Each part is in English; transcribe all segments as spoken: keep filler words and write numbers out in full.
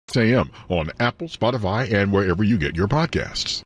A M on Apple, Spotify, and wherever you get your podcasts.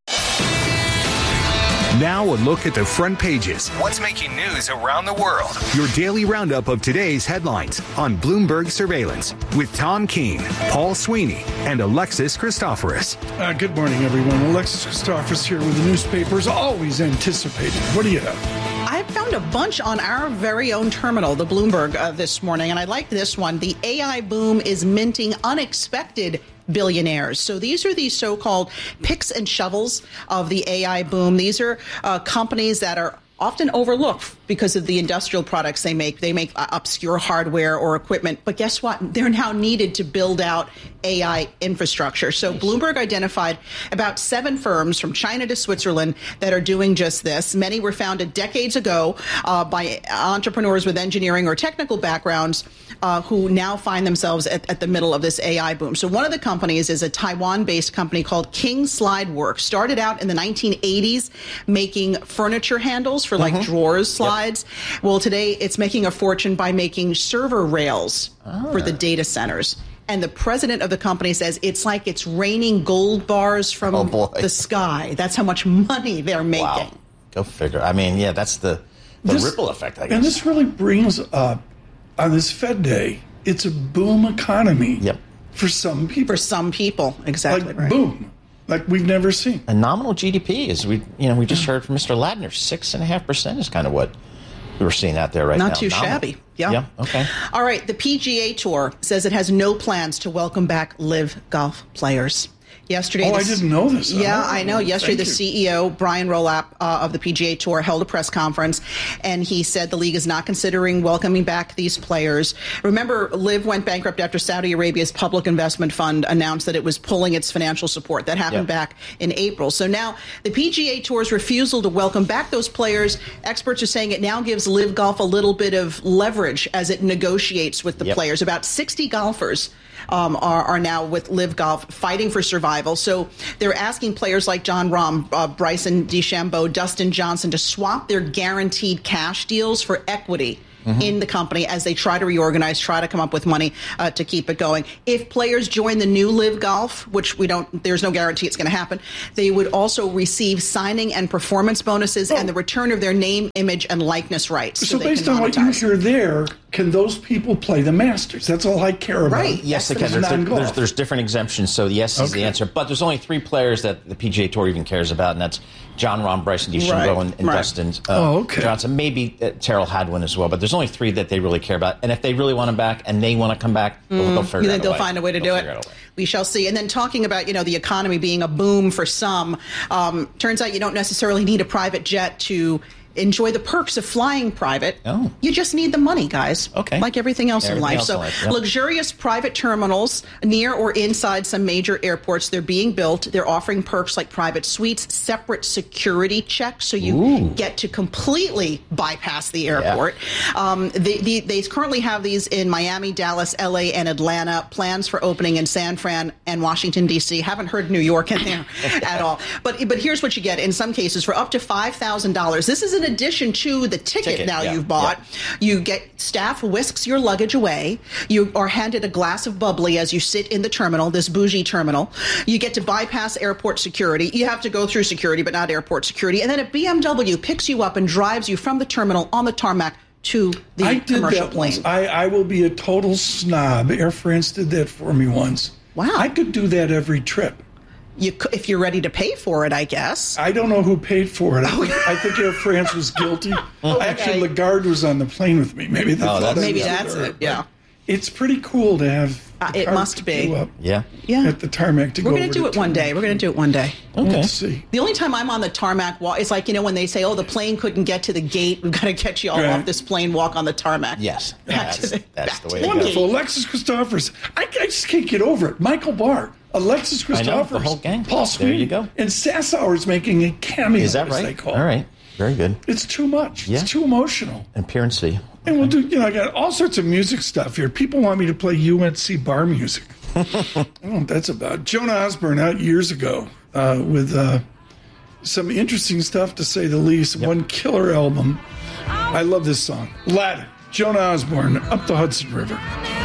Now a look at the front pages. What's making news around the world? Your daily roundup of today's headlines on Bloomberg Surveillance with Tom Keene, Paul Sweeney, and Alexis Christoforous. Uh, good morning, everyone. Alexis Christoforous here with the newspapers, always anticipating. What do you have? I found a bunch on our very own terminal, the Bloomberg, uh, this morning, and I like this one. The A I boom is minting unexpected billionaires. So these are the so-called picks and shovels of the A I boom. These are uh, companies that are often overlooked because of the industrial products they make. They make uh, obscure hardware or equipment. But guess what? They're now needed to build out A I infrastructure. So Bloomberg identified about seven firms from China to Switzerland that are doing just this. Many were founded decades ago uh, by entrepreneurs with engineering or technical backgrounds uh, who now find themselves at, at the middle of this A I boom. So one of the companies is a Taiwan-based company called King Slide Works. Started out in the nineteen eighties making furniture handles for like mm-hmm. drawers, slides. Yep. Well, today it's making a fortune by making server rails ah. for the data centers. And the president of the company says it's like it's raining gold bars from oh the sky. That's how much money they're making. Wow. Go figure. I mean, yeah, that's the, the this, ripple effect, I guess. And this really brings up, on this Fed Day, it's a boom economy yep. for some people. For some people, exactly like, right. boom. Like we've never seen. A nominal G D P is we you know we just heard from Mister Ladner, six and a half percent is kind of what we're seeing out there right Not now. Not too nominal. shabby. Yeah. Yeah. Okay. All right. The P G A Tour says it has no plans to welcome back live golf players. Yesterday, oh, the, I didn't know this. Yeah, oh, I know. Yesterday, the C E O, Brian Rolap, uh, of the P G A Tour, held a press conference, and he said the league is not considering welcoming back these players. Remember, LIV went bankrupt after Saudi Arabia's public investment fund announced that it was pulling its financial support. That happened yep. back in April. So now the P G A Tour's refusal to welcome back those players, experts are saying it now gives LIV Golf a little bit of leverage as it negotiates with the yep. players. About sixty golfers Um, are, are now with LIV Golf fighting for survival. So they're asking players like Jon Rahm, uh, Bryson DeChambeau, Dustin Johnson to swap their guaranteed cash deals for equity mm-hmm. in the company as they try to reorganize, try to come up with money uh, to keep it going. If players join the new LIV Golf, which we don't, there's no guarantee it's going to happen, they would also receive signing and performance bonuses oh. and the return of their name, image, and likeness rights. So, so based on what you hear there, can those people play the Masters? That's all I care about. Right. Yes, they can. There's, there, there's, there's different exemptions, so yes is okay. the answer. But there's only three players that the P G A Tour even cares about, and that's Jon Rahm, Bryson DeChambeau, right. and, and right. Dustin uh, oh, okay. Johnson. Maybe uh, Terrell Hadwin as well, but there's only three that they really care about. And if they really want them back and they want to come back, mm. they'll, they'll figure you out think they'll way. find a way to they'll do it? We shall see. And then talking about, you know, the economy being a boom for some, um, turns out you don't necessarily need a private jet to enjoy the perks of flying private. Oh. You just need the money, guys. Okay. Like everything else everything in life. Else so in life, yep. luxurious private terminals near or inside some major airports, they're being built. They're offering perks like private suites, separate security checks, so you Ooh. get to completely bypass the airport. Yeah. Um, they, they, they currently have these in Miami, Dallas, L A, and Atlanta. Plans for opening in San Fran and Washington, D C. Haven't heard New York in there at all. But, but here's what you get in some cases for up to five thousand dollars. This is in addition to the ticket, ticket now yeah, you've bought. Yeah. You get staff whisks your luggage away. You are handed a glass of bubbly as you sit in the terminal, this bougie terminal. You get to bypass airport security. You have to go through security, but not airport security. And then a B M W picks you up and drives you from the terminal on the tarmac to the I did commercial that plane. Once. I, I will be a total snob. Air France did that for me once. Wow. I could do that every trip. You, if you're ready to pay for it, I guess. I don't know who paid for it. I think, I think Air France was guilty. Okay. Actually, Lagarde was on the plane with me. Maybe they oh, thought that's, maybe was that's there. it. Yeah, it's pretty cool to have. Uh, it must be. Up yeah, yeah. At the tarmac to We're go. We're going to do it one day. We're going to do it one day. Okay. Let's see. The only time I'm on the tarmac walk, it's like, you know, when they say, "Oh, the plane couldn't get to the gate. We've got to get you all right. off this plane. Walk on the tarmac." Yes, Back that's, the, that's the way. Wonderful, to go. Alexis Christoforous. I, I just can't get over it. Michael Barr. Alexis Christoforous, I know, the whole gang. Paul Sweeney, there you go. And Sassower's making a cameo. Is that as right? They call all right, very good. It's too much. Yeah. It's too emotional. And P R N C. And we'll do. You know, I got all sorts of music stuff here. People want me to play U N C bar music. I don't know what that's about. Jonah Osborne out years ago uh, with uh, some interesting stuff, to say the least. Yep. One killer album. I love this song. Ladder. Jonah Osborne, Up the Hudson River.